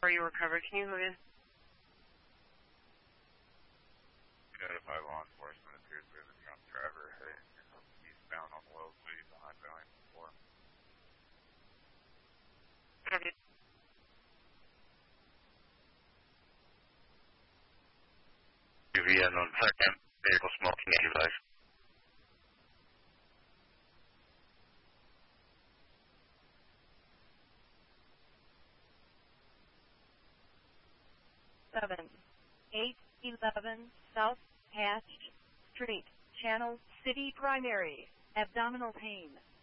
Are you recovered? Can you go in? Notify law enforcement. Appears we have a drunk driver heading eastbound on Wellesley behind Valiant 4. Okay. UV unknown second. Vehicle smoking device. Seven, 811 South Hatch Street, Channel City Primary, abdominal pain.